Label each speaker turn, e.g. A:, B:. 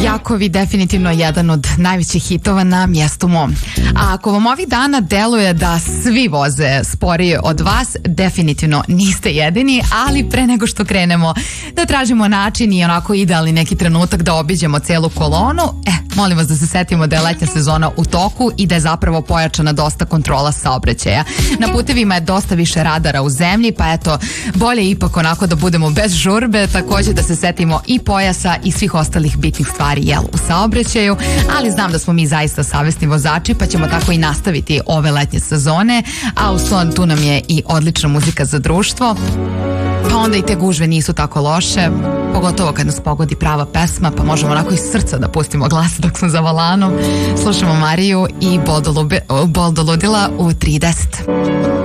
A: Jakovi definitivno jedan od najvećih hitova na mjestu mom. A ako vam ovih dana deluje da svi voze sporije od vas, definitivno niste jedini, ali pre nego što krenemo da tražimo način i onako idealni neki trenutak da obiđemo celu kolonu, molim vas da se setimo da je letnja sezona u toku i da je zapravo pojačana dosta kontrola saobraćaja. Na putevima je dosta više radara u zemlji, pa eto, bolje ipak onako da budemo bez žurbe, također da se setimo i pojasa i svih ostalih bitnih stvari u saobraćaju, ali znam da smo mi zaista savesni vozači, pa ćemo tako i nastaviti ove letnje sezone, a uz to tu nam je i odlična muzika za društvo, pa onda i te gužve nisu tako loše, pogotovo kad nas pogodi prava pesma, pa možemo onako iz srca da pustimo glas dok smo za volanom. Slušamo Mariju i Bol do ludila u 3:10.